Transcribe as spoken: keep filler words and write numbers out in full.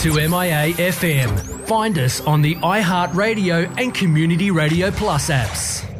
to M I A F M. Find us on the iHeartRadio and Community Radio Plus apps.